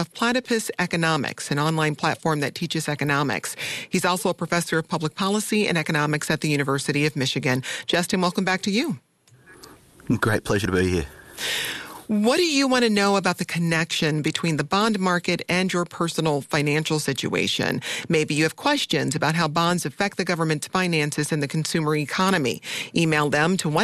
of Platypus Economics, an online platform that teaches economics. He's also a professor of public policy and economics at the University of Michigan. Justin, welcome back to you. Great pleasure to be here. What do you want to know about the connection between the bond market and your personal financial situation? Maybe you have questions about how bonds affect the government's finances and the consumer economy. Email them to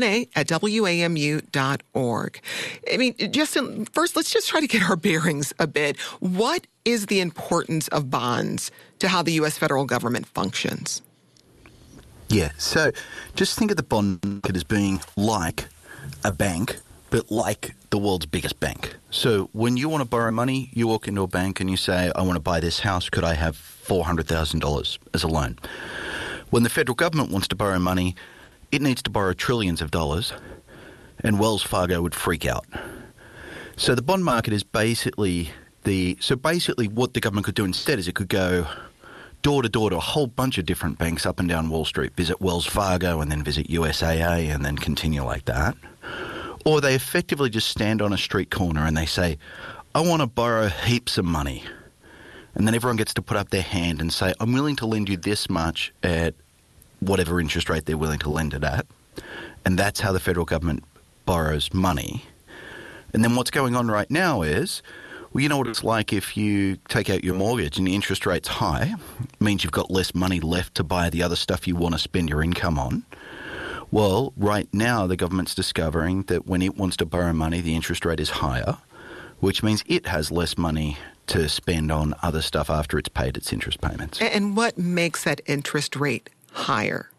1a@wamu.org. I mean, Justin, first, let's just try to get our bearings a bit. What is the importance of bonds to how the U.S. federal government functions? Yeah, so just think of the bond market as being like a bank, but like the world's biggest bank. So when you want to borrow money, you walk into a bank and you say, I want to buy this house. Could I have $400,000 as a loan? When the federal government wants to borrow money, it needs to borrow trillions of dollars, and Wells Fargo would freak out. So the bond market is basically what the government could do instead is it could go door to door to a whole bunch of different banks up and down Wall Street, visit Wells Fargo and then visit USAA and then continue like that. Or they effectively just stand on a street corner and they say, I want to borrow heaps of money. And then everyone gets to put up their hand and say, I'm willing to lend you this much at whatever interest rate they're willing to lend it at. And that's how the federal government borrows money. And then what's going on right now is, well, you know what it's like if you take out your mortgage and the interest rate's high, it means you've got less money left to buy the other stuff you want to spend your income on. Well, right now the government's discovering that when it wants to borrow money, the interest rate is higher, which means it has less money to spend on other stuff after it's paid its interest payments. And what makes that interest rate higher?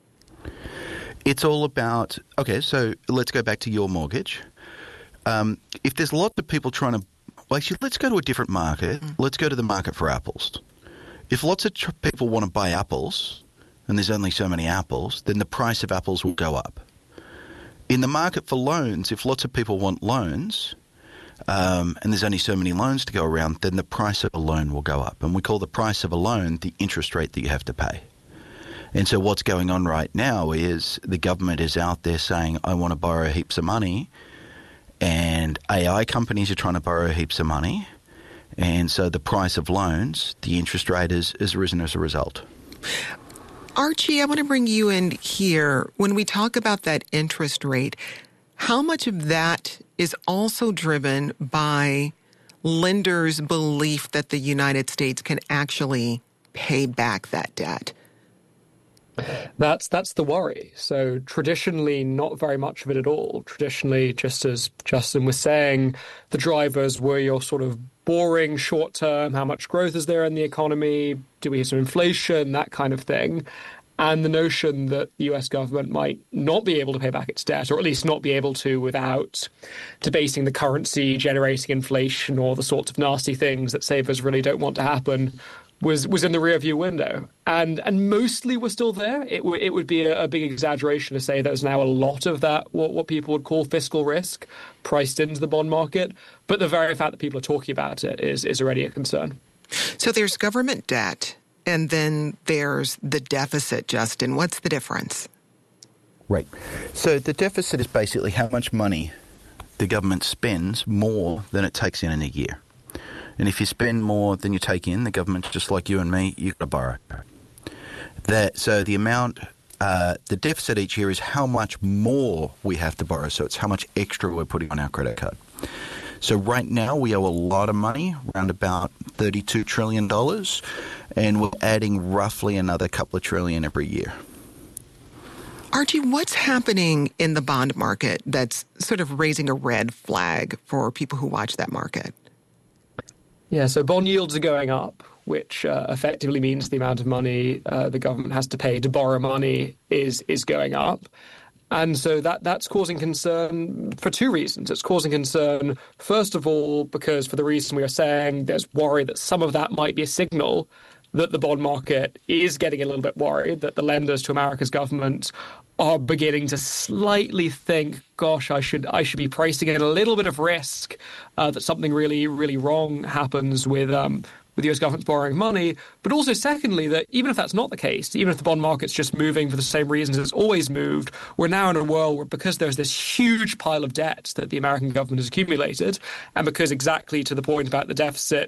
It's all about, okay, so let's go back to your mortgage. If there's lots of people trying to, well, actually, let's go to a different market. Let's go to the market for apples. If lots of people want to buy apples, and there's only so many apples, then the price of apples will go up. In the market for loans, if lots of people want loans, and there's only so many loans to go around, then the price of a loan will go up. And we call the price of a loan the interest rate that you have to pay. And so what's going on right now is the government is out there saying, I want to borrow heaps of money, and AI companies are trying to borrow heaps of money. And so the price of loans, the interest rate has risen as a result. Archie, I want to bring you in here. When we talk about that interest rate, how much of that is also driven by lenders' belief that the United States can actually pay back that debt? That's the worry. So traditionally, not very much of it at all. Traditionally, just as Justin was saying, the drivers were your sort of boring short term, how much growth is there in the economy, do we have some inflation, that kind of thing. And the notion that the US government might not be able to pay back its debt, or at least not be able to without debasing the currency, generating inflation, or the sorts of nasty things that savers really don't want to happen, was in the rearview window. And mostly we're still there. It would be a big exaggeration to say there's now a lot of that, what people would call fiscal risk, priced into the bond market. But the very fact that people are talking about it is already a concern. So there's government debt, and then there's the deficit, Justin. What's the difference? Right. So the deficit is basically how much money the government spends more than it takes in a year. And if you spend more than you take in, the government's just like you and me, you've got to borrow. So the amount, the deficit each year is how much more we have to borrow. So it's how much extra we're putting on our credit card. So right now we owe a lot of money, around about $32 trillion, and we're adding roughly another couple of trillion every year. Archie, what's happening in the bond market that's sort of raising a red flag for people who watch that market? Yeah, so bond yields are going up, which effectively means the amount of money the government has to pay to borrow money is going up. And so that's causing concern for two reasons. It's causing concern, first of all, because for the reason we were saying, there's worry that some of that might be a signal that the bond market is getting a little bit worried, that the lenders to America's government are beginning to slightly think, gosh, I should be pricing in a little bit of risk that something really, really wrong happens with the US government's borrowing money. But also, secondly, that even if that's not the case, even if the bond market's just moving for the same reasons it's always moved, we're now in a world where, because there's this huge pile of debt that the American government has accumulated, and because exactly to the point about the deficit,